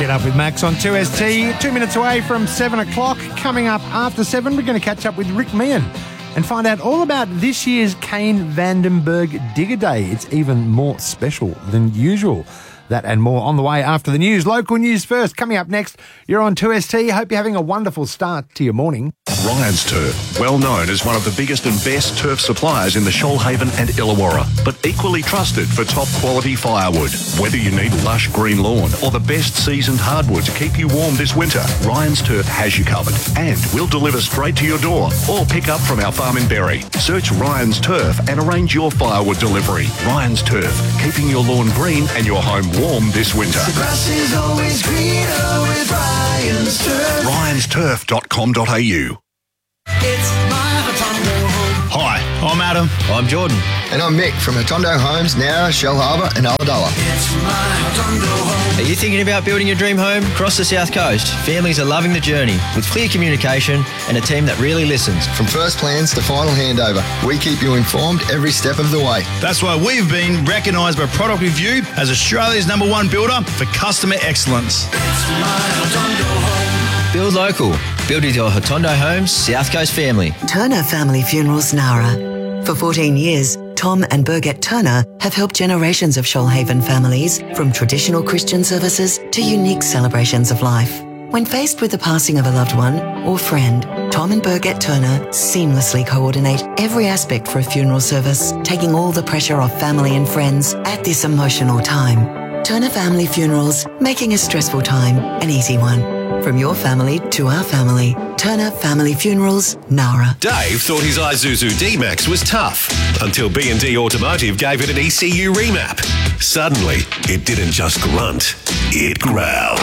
Get up with Max on 2ST. 2 minutes away from 7 o'clock. Coming up after 7, we're going to catch up with Rick Meehan and find out all about this year's Kane Vandenberg Digger Day. It's even more special than usual. That and more on the way after the news. Local news first. Coming up next, you're on 2ST. Hope you're having a wonderful start to your morning. Ryan's Turf, well known as one of the biggest and best turf suppliers in the Shoalhaven and Illawarra, but equally trusted for top quality firewood. Whether you need lush green lawn or the best seasoned hardwood to keep you warm this winter, Ryan's Turf has you covered, and we'll deliver straight to your door or pick up from our farm in Berry. Search Ryan's Turf and arrange your firewood delivery. Ryan's Turf, keeping your lawn green and your home warm this winter. The grass is always greener with Ryan's Turf. Ryan'sTurf.com.au. It's my Hotondo home. Hi, I'm Adam. I'm Jordan. And I'm Mick from Hotondo Homes, Nowra, Shellharbour and Ulladulla. It's my Hotondo home. Are you thinking about building your dream home across the South Coast? Families are loving the journey with clear communication and a team that really listens. From first plans to final handover, we keep you informed every step of the way. That's why we've been recognised by Product Review as Australia's #1 builder for customer excellence. It's my Hotondo home. Build local. Build with your Hotondo Homes South Coast family. Turner Family Funerals Nowra. For 14 years, Tom and Birgit Turner have helped generations of Shoalhaven families, from traditional Christian services to unique celebrations of life. When faced with the passing of a loved one or friend, Tom and Birgit Turner seamlessly coordinate every aspect for a funeral service, taking all the pressure off family and friends at this emotional time. Turner Family Funerals, making a stressful time an easy one. From your family to our family, Turner Family Funerals, Nowra. Dave thought his Isuzu D-Max was tough until B&D Automotive gave it an ECU remap. Suddenly, it didn't just grunt, it growled.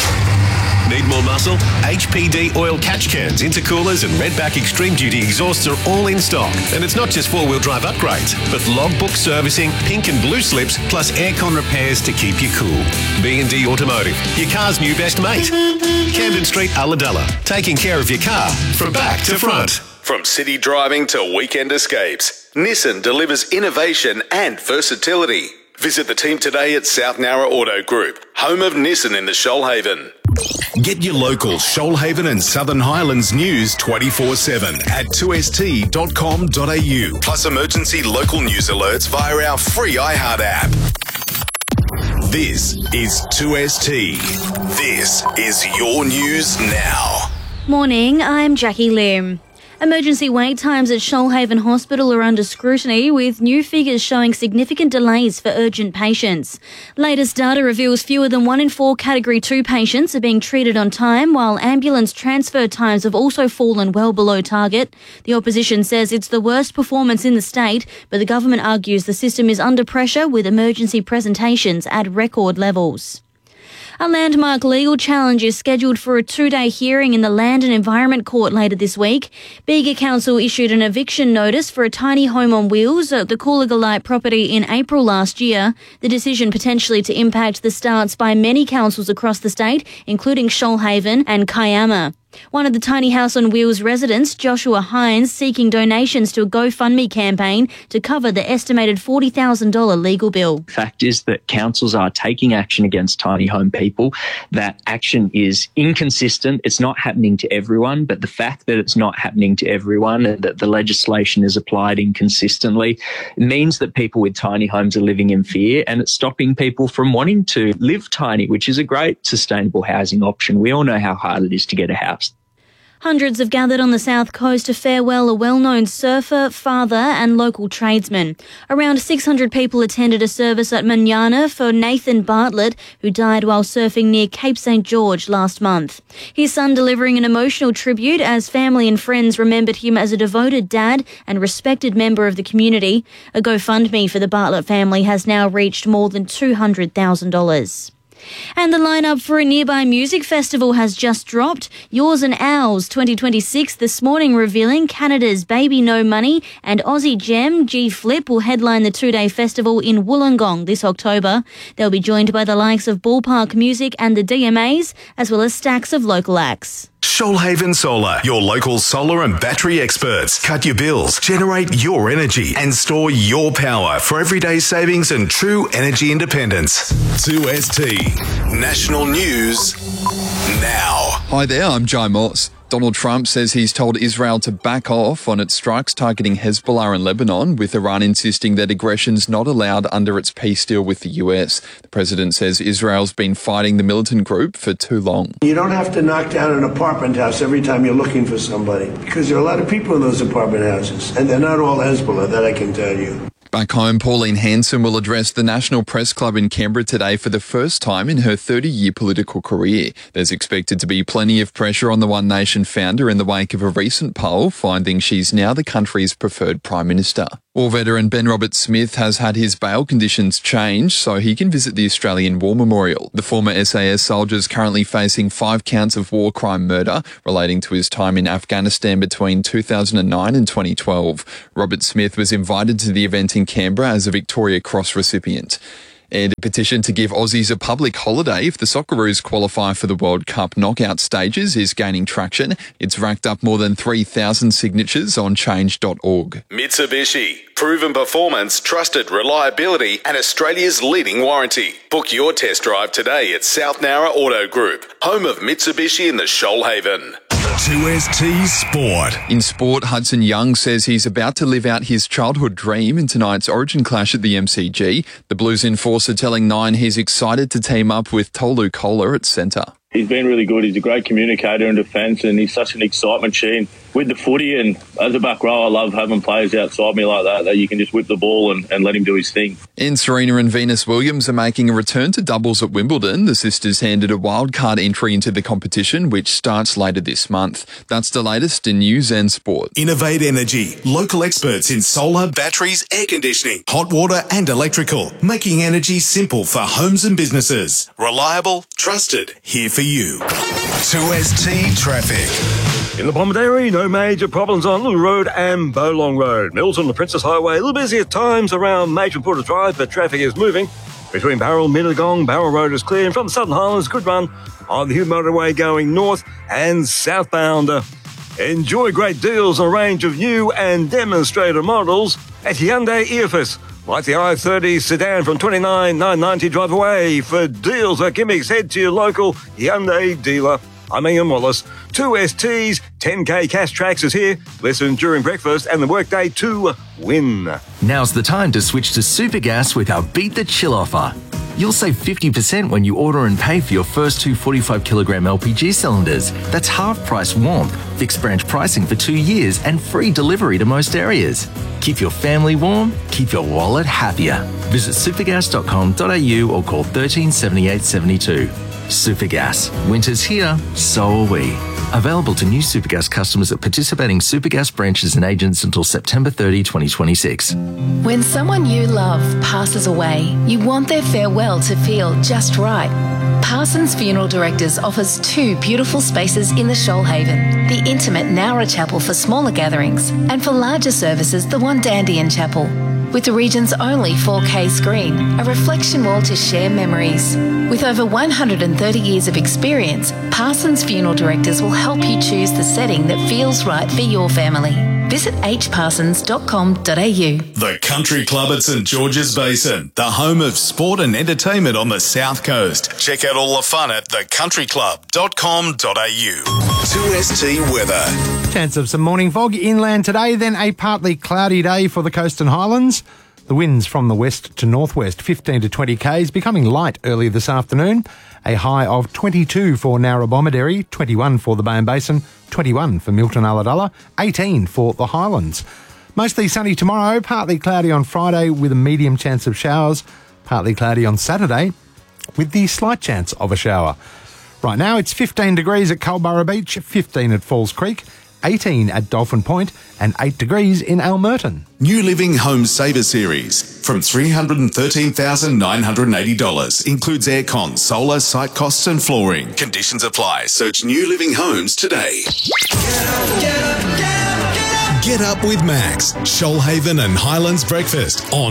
Need more muscle? HPD oil catch cans, intercoolers and Redback Extreme Duty exhausts are all in stock. And it's not just four-wheel drive upgrades, but logbook servicing, pink and blue slips, plus aircon repairs to keep you cool. B&D Automotive, your car's new best mate. Camden Street, Ulladulla, taking care of your car from back to front. From city driving to weekend escapes, Nissan delivers innovation and versatility. Visit the team today at South Nowra Auto Group, home of Nissan in the Shoalhaven. Get your local Shoalhaven and Southern Highlands news 24/7 at 2st.com.au. Plus emergency local news alerts via our free iHeart app. This is 2ST. This is your news now. Morning, I'm Jackie Lim. Emergency wait times at Shoalhaven Hospital are under scrutiny, with new figures showing significant delays for urgent patients. Latest data reveals fewer than 1 in 4 Category 2 patients are being treated on time, while ambulance transfer times have also fallen well below target. The opposition says it's the worst performance in the state, but the government argues the system is under pressure, with emergency presentations at record levels. A landmark legal challenge is scheduled for a 2-day hearing in the Land and Environment Court later this week. Bega Council issued an eviction notice for a tiny home on wheels at the Coolagalite property in April last year. The decision potentially to impact the starts by many councils across the state, including Shoalhaven and Kiama. One of the tiny house on wheels residents, Joshua Hines, seeking donations to a GoFundMe campaign to cover the estimated $40,000 legal bill. The fact is that councils are taking action against tiny home people. That action is inconsistent. It's not happening to everyone, but the fact that it's not happening to everyone and that the legislation is applied inconsistently means that people with tiny homes are living in fear, and it's stopping people from wanting to live tiny, which is a great sustainable housing option. We all know how hard it is to get a house. Hundreds have gathered on the south coast to farewell a well-known surfer, father and local tradesman. Around 600 people attended a service at Manana for Nathan Bartlett, who died while surfing near Cape St. George last month. His son delivering an emotional tribute as family and friends remembered him as a devoted dad and respected member of the community. A GoFundMe for the Bartlett family has now reached more than $200,000. And the lineup for a nearby music festival has just dropped. Yours and Ours 2026 this morning, revealing Canada's Baby No Money and Aussie gem G Flip will headline the 2-day festival in Wollongong this October. They'll be joined by the likes of Ballpark Music and the DMAs, as well as stacks of local acts. Shoalhaven Solar, your local solar and battery experts. Cut your bills, generate your energy, and store your power for everyday savings and true energy independence. 2ST National News now. Hi there, I'm Jai Moss. Donald Trump says he's told Israel to back off on its strikes targeting Hezbollah in Lebanon, with Iran insisting that aggression's not allowed under its peace deal with the US. The president says Israel's been fighting the militant group for too long. You don't have to knock down an apartment house every time you're looking for somebody, because there are a lot of people in those apartment houses, and they're not all Hezbollah, that I can tell you. Back home, Pauline Hanson will address the National Press Club in Canberra today for the first time in her 30-year political career. There's expected to be plenty of pressure on the One Nation founder in the wake of a recent poll finding she's now the country's preferred Prime Minister. War veteran Ben Roberts-Smith has had his bail conditions changed so he can visit the Australian War Memorial. The former SAS soldier is currently facing 5 counts of war crime murder relating to his time in Afghanistan between 2009 and 2012. Roberts-Smith was invited to the event in Canberra as a Victoria Cross recipient. And a petition to give Aussies a public holiday if the Socceroos qualify for the World Cup knockout stages is gaining traction. It's racked up more than 3,000 signatures on change.org. Mitsubishi. Proven performance, trusted reliability, and Australia's leading warranty. Book your test drive today at South Nowra Auto Group, home of Mitsubishi in the Shoalhaven. 2ST Sport. In sport, Hudson Young says he's about to live out his childhood dream in tonight's Origin clash at the MCG. The Blues enforcer telling Nine he's excited to team up with Tolu Kola at centre. He's been really good. He's a great communicator in defence, and he's such an excitement machine with the footy. And as a back row, I love having players outside me like that you can just whip the ball and let him do his thing. And Serena and Venus Williams are making a return to doubles at Wimbledon. The sisters handed a wildcard entry into the competition, which starts later this month. That's the latest in news and sport. Innovate Energy. Local experts in solar, batteries, air conditioning, hot water and electrical. Making energy simple for homes and businesses. Reliable, trusted, here for you. 2ST Traffic. In the Bomaderry, no major problems on Lulu Road and Bowlong Road. Milton, the Princess Highway, a little busy at times around Major Porter Drive, but traffic is moving. Between Barrel, Minnegong, Barrel Road is clear, and from the Southern Highlands, good run on the Hume Motorway going north and southbound. Enjoy great deals on a range of new and demonstrator models at Hyundai Eofus. Like the i30 sedan from $29,990, drive away. For deals or gimmicks, head to your local Hyundai dealer. I'm Ian Wallace. 2ST's 10K Cash Tracks is here. Listen during breakfast and the workday to win. Now's the time to switch to Supergas with our Beat the Chill offer. You'll save 50% when you order and pay for your first 2 45-kilogram LPG cylinders. That's half-price warmth, fixed branch pricing for 2 years, and free delivery to most areas. Keep your family warm, keep your wallet happier. Visit supergas.com.au or call 13 78 72. Supergas. Winter's here, so are we. Available to new Supergas customers at participating Supergas branches and agents until September 30, 2026. When someone you love passes away, you want their farewell to feel just right. Parsons Funeral Directors offers 2 beautiful spaces in the Shoalhaven, the intimate Nowra Chapel for smaller gatherings, and for larger services, the One Dandian Chapel. With the region's only 4K screen, a reflection wall to share memories. With over 130 years of experience, Parsons Funeral Directors will help you choose the setting that feels right for your family. Visit hparsons.com.au. The Country Club at St George's Basin, the home of sport and entertainment on the South Coast. Check out all the fun at thecountryclub.com.au. 2ST weather. Chance of some morning fog inland today, then a partly cloudy day for the coast and highlands. The winds from the west to northwest, 15 to 20 k's, becoming light early this afternoon. A high of 22 for Narrabommaderry, 21 for the Bowen Basin, 21 for Milton Ulladulla, 18 for the Highlands. Mostly sunny tomorrow, partly cloudy on Friday with a medium chance of showers, partly cloudy on Saturday with the slight chance of a shower. Right now it's 15 degrees at Culburra Beach, 15 at Falls Creek, 18 at Dolphin Point and 8 degrees in Almerton. New Living Home Saver Series from $313,980. Includes aircon, solar, site costs and flooring. Conditions apply. Search New Living Homes today. Get up with Max. Shoalhaven and Highlands Breakfast on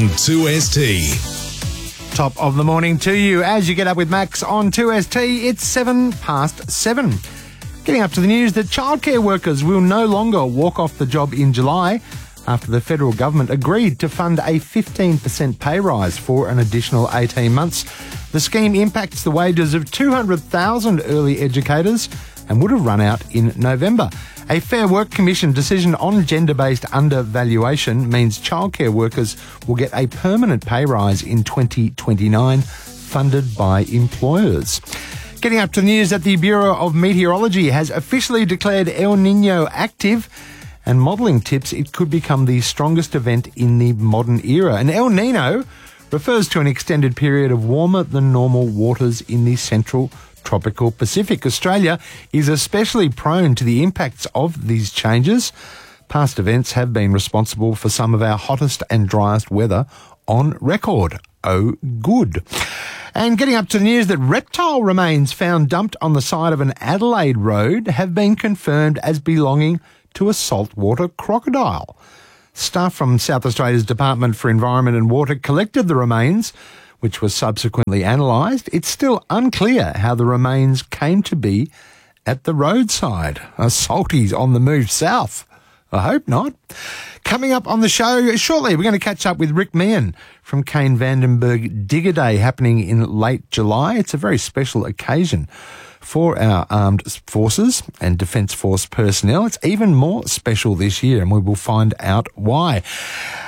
2ST. Top of the morning to you as you get up with Max on 2ST. It's 7 past 7. Getting up to the news that childcare workers will no longer walk off the job in July after the federal government agreed to fund a 15% pay rise for an additional 18 months. The scheme impacts the wages of 200,000 early educators and would have run out in November. A Fair Work Commission decision on gender-based undervaluation means childcare workers will get a permanent pay rise in 2029, funded by employers. Getting up to the news that the Bureau of Meteorology has officially declared El Niño active, and modelling tips it could become the strongest event in the modern era. And El Niño refers to an extended period of warmer than normal waters in the central tropical Pacific. Australia is especially prone to the impacts of these changes. Past events have been responsible for some of our hottest and driest weather on record. Oh, good. And getting up to the news that reptile remains found dumped on the side of an Adelaide road have been confirmed as belonging to a saltwater crocodile. Staff from South Australia's Department for Environment and Water collected the remains, which was subsequently analysed. It's still unclear how the remains came to be at the roadside. Salty's on the move south. I hope not. Coming up on the show shortly, we're going to catch up with Rick Meehan from Kane Vandenberg Digger Day happening in late July. It's a very special occasion for our armed forces and Defence Force personnel. It's even more special this year, and we will find out why.